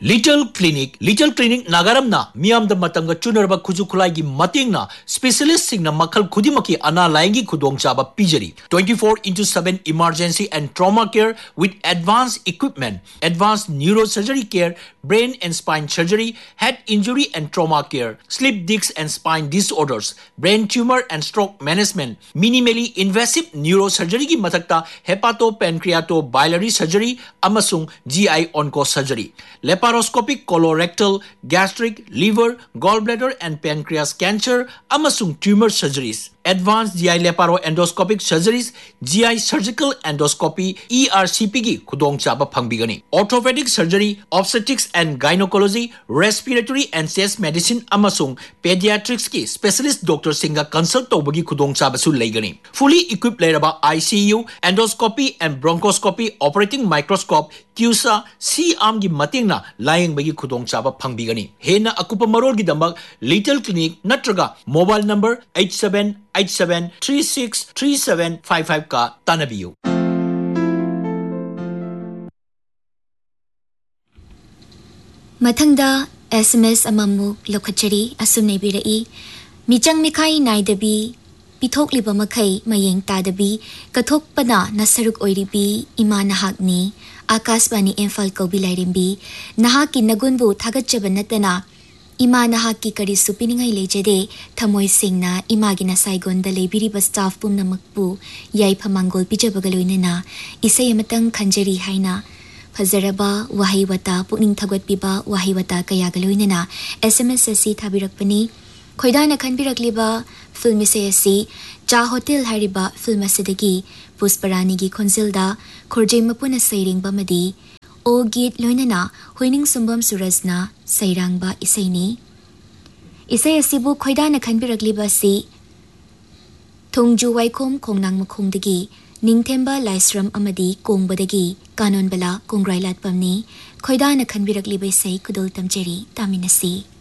Little Clinic Nagaramna Miam the Matanga Chunarba Kuzukulagi Matingna Specialist Singna Makal Kudimaki Ana Laingi Kudong Chaba Pijari 24/7 emergency and trauma care with advanced equipment, advanced neurosurgery care, brain and spine surgery, head injury and trauma care, slip disc and spine disorders, brain tumor and stroke management, minimally invasive neurosurgery ki matakta hepatopancreatobiliary surgery amasung GI onco surgery, laparoscopic colorectal, gastric, liver, gallbladder and pancreas cancer amasung tumor surgeries, advanced GI laparoendoscopic surgeries, GI surgical endoscopy, ERCP ki khudong chaba phangbigani, orthopedic surgery, obstetrics and gynecology, respiratory and chest medicine amasung pediatrics ki specialist doctor singa consult tawbagi khudong chaba su leigani, fully equipped leraba ICU, endoscopy and bronchoscopy, operating microscope, CUSA, C-arm gi matingna laying bagi khudong chaba phangbigani. Hena akupa marol gi dambak Little Clinic natraga mobile number 8787363755 ka tanabiyu. Mathangda SMS amamuk lokachari asumne birai michang mikai naidabi pithok liba makai mayeng tadabi kathok pada nasaruk oiribi imana hakni Akashbani Imphal Kobi Lairimbi Nahaki Nagunbu Tagachabanatana Ima Nahaki Kari Supiningai Lejade Tamoy Singna Imagina Saigon the Labiriba staff Pumna Makpu Yai Pamangol Pijabagalunana Isayamatang Kanjari Haina Pazaraba Wahiwata Puning Tagot Biba Wahiwata Kayagaluinana SMS Sasi Tabirakpani Koidana Kanbirakliba Filmisayasi Ja Hotel Hariba Filmasidagi Pusparani gi Konzilda Korjay Mapuna Sairing Bamadi O Git Loinana Huining Sumbam Surasna Sairang Ba Isaini Isay Asibu Koidana Kanbiragliba Si Tongju Waikom Kongnang Makongdagi Ningtemba Laisram Amadi Kongbadagi Kanon Bala Kongrailat Pamni Koidana Kanbiragliba Say Kudul Tamjeri Taminasi